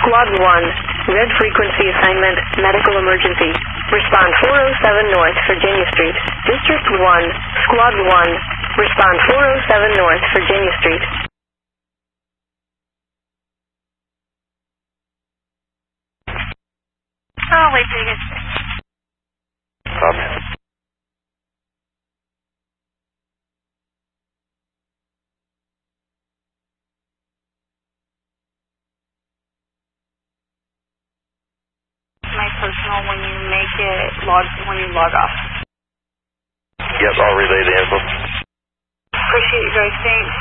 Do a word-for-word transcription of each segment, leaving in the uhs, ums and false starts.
Squad one, red frequency assignment, medical emergency. Respond four oh seven North Virginia Street. District one, Squad one, respond four oh seven North Virginia Street. Oh, wait, Vegas. Copy. My personal when you make it log when you log off. Yep, I'll relay the info. Appreciate you guys. Thanks.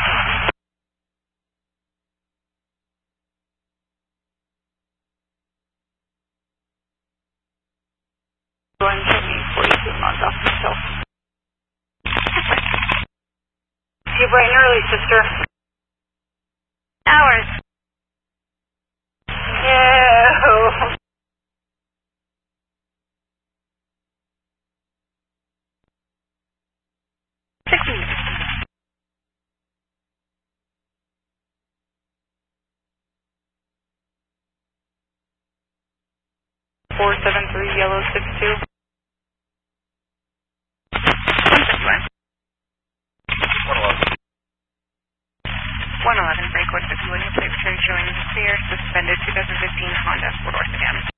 Going to me forty-two logged off myself. See you bright and early, sister. Hours. No. Six minutes. Four seven three yellow six two. One eleven. One eleven break one fifty one. Your plate return showing clear. Suspended two thousand fifteen Honda four door sedan.